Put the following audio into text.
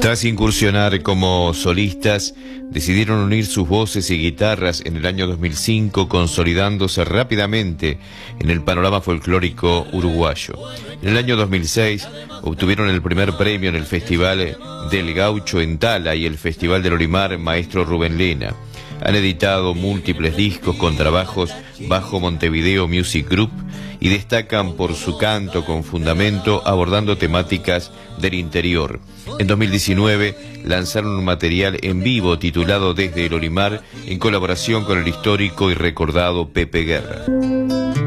Tras incursionar como solistas, decidieron unir sus voces y guitarras en el año 2005, consolidándose rápidamente en el panorama folclórico uruguayo. En el año 2006 obtuvieron el primer premio en el Festival del Gaucho en Tala y el Festival del Olimar Maestro Rubén Lena. Han editado múltiples discos con trabajos bajo Montevideo Music Group y destacan por su canto con fundamento abordando temáticas del interior. En 2019 lanzaron un material en vivo titulado Desde el Olimar en colaboración con el histórico y recordado Pepe Guerra.